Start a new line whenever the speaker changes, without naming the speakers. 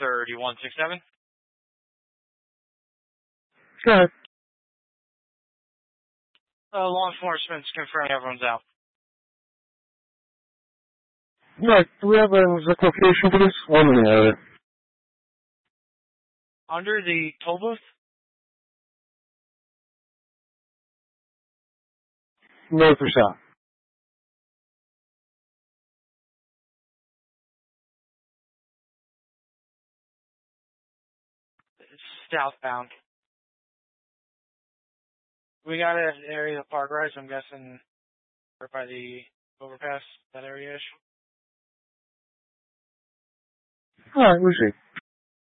3167.
Good.
Law enforcement's confirming everyone's out.
Right. Do we have an exact location for this? I'm in the area.
Under the toll booth?
North or south?
Southbound. We got an area of Park Rise, I'm guessing, right by the overpass, that area-ish.
Alright, we'll see.